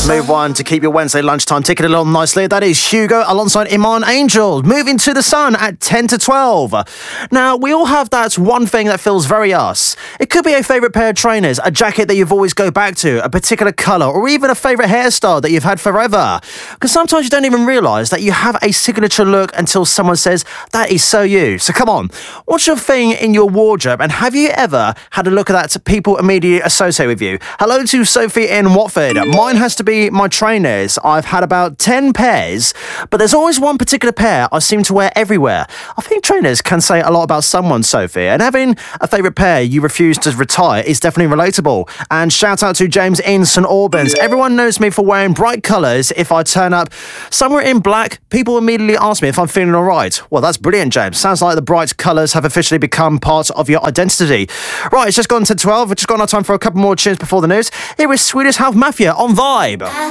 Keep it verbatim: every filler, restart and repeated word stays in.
Smooth one to keep your Wednesday lunchtime ticking along nicely. That is Hugo alongside Iman Angel. Moving to the Sun at ten to twelve. Now, we all have that one thing that feels very us. It could be a favourite pair of trainers, a jacket that you've always go back to, a particular colour, or even a favourite hairstyle that you've had forever. Because sometimes you don't even realise that you have a signature look until someone says, that is so you. So come on, what's your thing in your wardrobe, and have you ever had a look at that people immediately associate with you? Hello to Sophie in Watford. Mine has to be my trainers. I've had about ten pairs, but there's always one particular pair I seem to wear everywhere. I think trainers can say a lot about someone, Sophie, and having a favourite pair you refuse to retire is definitely relatable. And shout out to James in St Albans. Everyone knows me for wearing bright colours. If I turn up somewhere in black, people immediately ask me if I'm feeling alright. Well, that's brilliant, James. Sounds like the bright colours have officially become part of your identity. Right, it's just gone to twelve. We've just got our time for a couple more tunes before the news. Here is Swedish House Mafia on Vibe.